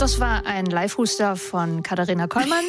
Das war ein Live-Huster von Katharina Kollmann.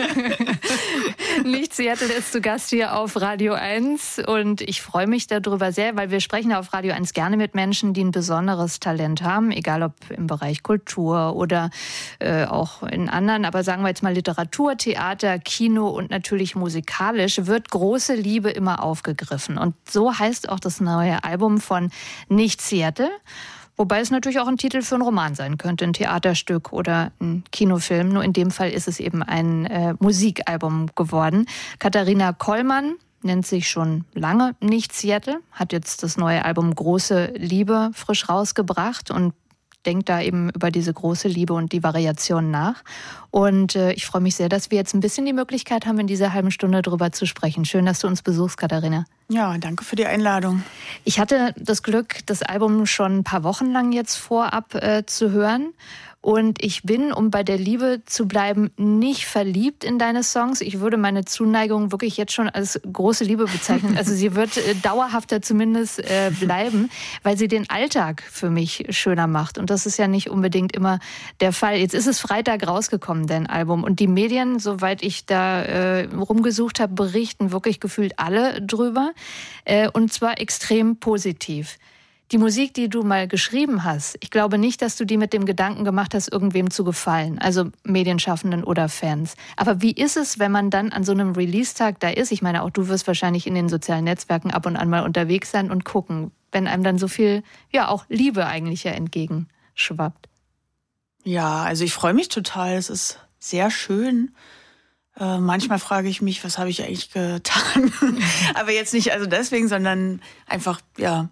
Nicht Seattle ist zu Gast hier auf Radio 1 und ich freue mich darüber sehr, weil wir sprechen auf Radio 1 gerne mit Menschen, die ein besonderes Talent haben, egal ob im Bereich Kultur oder auch in anderen, aber sagen wir jetzt mal Literatur, Theater, Kino und natürlich musikalisch wird große Liebe immer aufgegriffen. Und so heißt auch das neue Album von Nicht Seattle. Wobei es natürlich auch ein Titel für einen Roman sein könnte, ein Theaterstück oder ein Kinofilm. Nur in dem Fall ist es eben ein Musikalbum geworden. Katharina Kollmann nennt sich schon lange Nicht Seattle, hat jetzt das neue Album Große Liebe frisch rausgebracht und denkt da eben über diese große Liebe und die Variationen nach. Und ich freue mich sehr, dass wir jetzt ein bisschen die Möglichkeit haben, in dieser halben Stunde darüber zu sprechen. Schön, dass du uns besuchst, Katharina. Ja, danke für die Einladung. Ich hatte das Glück, das Album schon ein paar Wochen lang jetzt vorab zu hören. Und ich bin, um bei der Liebe zu bleiben, nicht verliebt in deine Songs. Ich würde meine Zuneigung wirklich jetzt schon als große Liebe bezeichnen. Also sie wird dauerhafter zumindest bleiben, weil sie den Alltag für mich schöner macht. Und das ist ja nicht unbedingt immer der Fall. Jetzt ist es Freitag rausgekommen, dein Album. Und die Medien, soweit ich da rumgesucht habe, berichten wirklich gefühlt alle drüber. Und zwar extrem positiv. Die Musik, die du mal geschrieben hast, ich glaube nicht, dass du die mit dem Gedanken gemacht hast, irgendwem zu gefallen, also Medienschaffenden oder Fans. Aber wie ist es, wenn man dann an so einem Release-Tag da ist? Ich meine, auch du wirst wahrscheinlich in den sozialen Netzwerken ab und an mal unterwegs sein und gucken, wenn einem dann so viel, ja, auch Liebe eigentlich ja entgegenschwappt. Ja, also ich freue mich total. Es ist sehr schön. Manchmal frage ich mich, was habe ich eigentlich getan? Aber jetzt nicht also deswegen, sondern einfach, ja,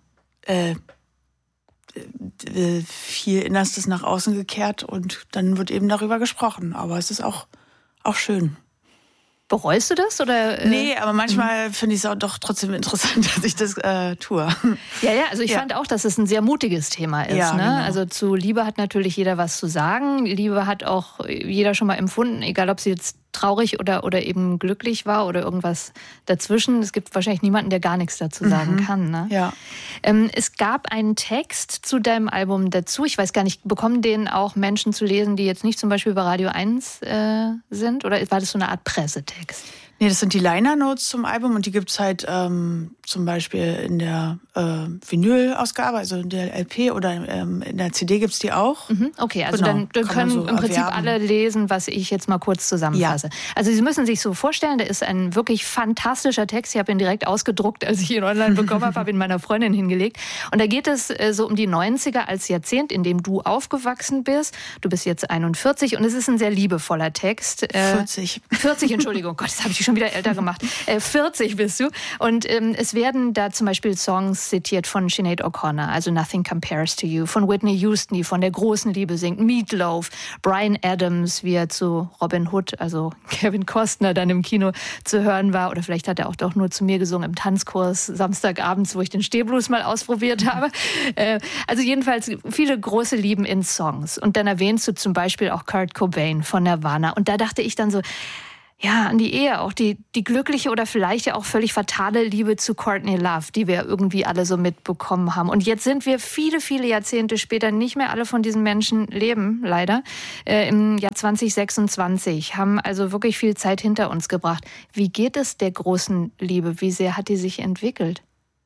viel Innerstes nach außen gekehrt und dann wird eben darüber gesprochen. Aber es ist auch schön. Bereust du das? Oder, Nee, aber manchmal finde ich es auch doch trotzdem interessant, dass ich das tue. Ja, also ich fand auch, dass es ein sehr mutiges Thema ist. Ja, ne? genau. Also zu Liebe hat natürlich jeder was zu sagen. Liebe hat auch jeder schon mal empfunden, egal ob sie jetzt traurig oder eben glücklich war oder irgendwas dazwischen. Es gibt wahrscheinlich niemanden, der gar nichts dazu sagen kann. Ne? Ja. Es gab einen Text zu deinem Album dazu. Ich weiß gar nicht, bekommen den auch Menschen zu lesen, die jetzt nicht zum Beispiel bei Radio 1 sind? Oder war das so eine Art Pressetext? Nee, das sind die Liner-Notes zum Album und die gibt's halt zum Beispiel in der Vinyl-Ausgabe, also in der LP oder in der CD gibt's die auch. Okay, also Genau, dann können so im Prinzip erwerben. alle lesen, was ich jetzt mal kurz zusammenfasse. Also Sie müssen sich so vorstellen, da ist ein wirklich fantastischer Text. Ich habe ihn direkt ausgedruckt, als ich ihn online bekommen habe ihn meiner Freundin hingelegt. Und da geht es so um die 90er als Jahrzehnt, in dem du aufgewachsen bist. Du bist jetzt 41 und es ist ein sehr liebevoller Text. 40. 40, Entschuldigung, Gott, das habe ich schon wieder älter gemacht. 40 bist du. Und es werden da zum Beispiel Songs zitiert von Sinead O'Connor, also Nothing Compares to You, von Whitney Houston, die von der großen Liebe singt, Meatloaf, Bryan Adams, wie er zu Robin Hood, also Kevin Costner, dann im Kino zu hören war. Oder vielleicht hat er auch doch nur zu mir gesungen im Tanzkurs Samstagabends, wo ich den Stehblues mal ausprobiert habe. Also jedenfalls viele große Lieben in Songs. Und dann erwähnst du zum Beispiel auch Kurt Cobain von Nirvana. Und da dachte ich dann so, ja, an die Ehe auch, die glückliche oder vielleicht ja auch völlig fatale Liebe zu Courtney Love, die wir irgendwie alle so mitbekommen haben. Und jetzt sind wir viele, viele Jahrzehnte später, nicht mehr alle von diesen Menschen leben, leider, im Jahr 2026, haben also wirklich viel Zeit hinter uns gebracht. Wie geht es der großen Liebe? Wie sehr hat die sich entwickelt?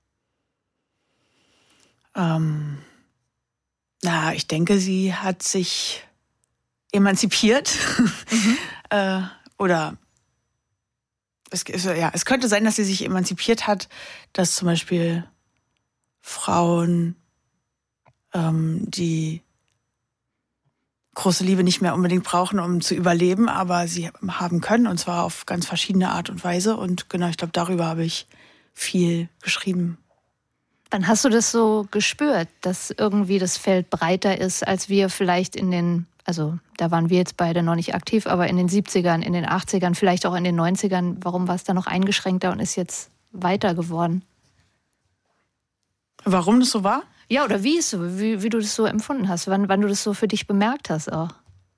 Ich denke, sie hat sich emanzipiert. Oder es könnte sein, dass sie sich emanzipiert hat, dass zum Beispiel Frauen die große Liebe nicht mehr unbedingt brauchen, um zu überleben, aber sie haben können, und zwar auf ganz verschiedene Art und Weise. Und genau, ich glaube, darüber habe ich viel geschrieben. Wann hast du das so gespürt, dass irgendwie das Feld breiter ist, als wir vielleicht also da waren wir jetzt beide noch nicht aktiv, aber in den 70ern, in den 80ern, vielleicht auch in den 90ern, warum war es da noch eingeschränkter und ist jetzt weiter geworden? Warum das so war? Ja, oder wie du das so empfunden hast, wann du das so für dich bemerkt hast auch?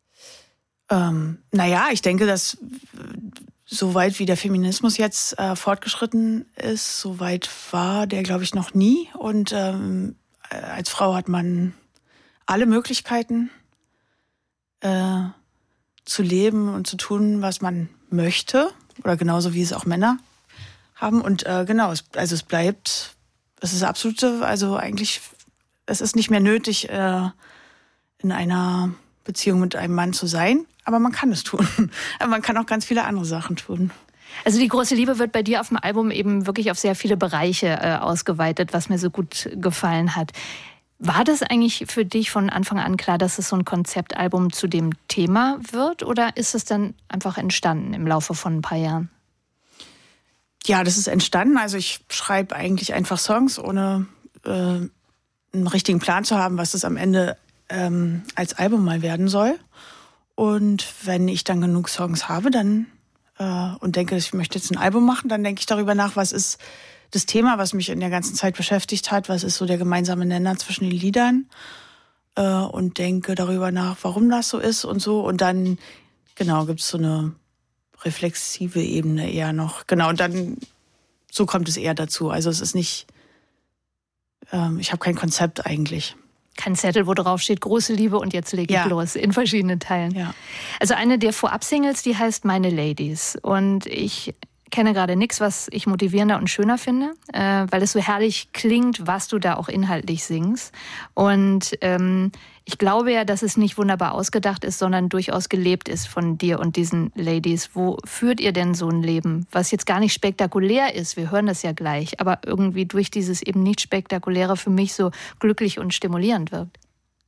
Ich denke, dass so weit wie der Feminismus jetzt fortgeschritten ist, so weit war der, glaube ich, noch nie. Und als Frau hat man alle Möglichkeiten. zu leben und zu tun, was man möchte. Oder genauso wie es auch Männer haben. Und genau, es ist absolute, also eigentlich, es ist nicht mehr nötig, in einer Beziehung mit einem Mann zu sein, aber man kann es tun. Aber man kann auch ganz viele andere Sachen tun. Also die große Liebe wird bei dir auf dem Album eben wirklich auf sehr viele Bereiche ausgeweitet, was mir so gut gefallen hat. War das eigentlich für dich von Anfang an klar, dass es so ein Konzeptalbum zu dem Thema wird? Oder ist es dann einfach entstanden im Laufe von ein paar Jahren? Ja, das ist entstanden. Also ich schreibe eigentlich einfach Songs, ohne einen richtigen Plan zu haben, was das am Ende als Album mal werden soll. Und wenn ich dann genug Songs habe, dann und denke, ich möchte jetzt ein Album machen, dann denke ich darüber nach, was ist das Thema, was mich in der ganzen Zeit beschäftigt hat, was ist so der gemeinsame Nenner zwischen den Liedern und denke darüber nach, warum das so ist und so. Und dann, genau, gibt es so eine reflexive Ebene eher noch. Genau, und dann, so kommt es eher dazu. Also es ist nicht, ich habe kein Konzept eigentlich. Kein Zettel, wo drauf steht, große Liebe und jetzt lege ich los, in verschiedenen Teilen. Ja. Also eine der Vorab-Singles, die heißt Meine Ladies. Und ich kenne gerade nichts, was ich motivierender und schöner finde, weil es so herrlich klingt, was du da auch inhaltlich singst. Und ich glaube ja, dass es nicht wunderbar ausgedacht ist, sondern durchaus gelebt ist von dir und diesen Ladies. Wo führt ihr denn so ein Leben, was jetzt gar nicht spektakulär ist? Wir hören das ja gleich, aber irgendwie durch dieses eben nicht Spektakuläre für mich so glücklich und stimulierend wirkt.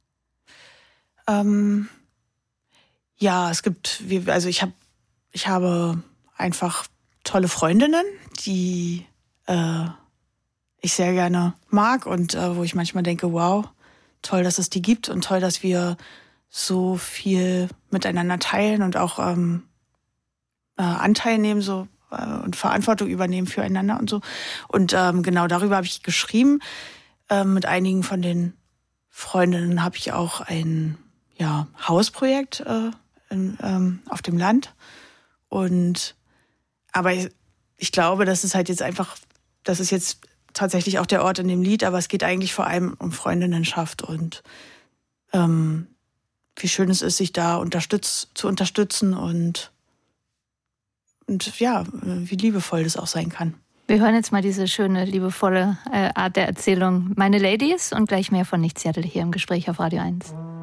Ja, es gibt, also ich habe einfach tolle Freundinnen, die ich sehr gerne mag und wo ich manchmal denke, wow, toll, dass es die gibt und toll, dass wir so viel miteinander teilen und auch Anteil nehmen so und Verantwortung übernehmen füreinander und so. Und genau darüber habe ich geschrieben. Mit einigen von den Freundinnen habe ich auch ein Hausprojekt auf dem Land. Aber ich glaube, das ist halt jetzt einfach, das ist jetzt tatsächlich auch der Ort in dem Lied, aber es geht eigentlich vor allem um Freundinnenschaft und wie schön es ist, sich da zu unterstützen und ja, wie liebevoll das auch sein kann. Wir hören jetzt mal diese schöne, liebevolle Art der Erzählung. Meine Ladies und gleich mehr von Nichts Seattle hier im Gespräch auf Radio 1.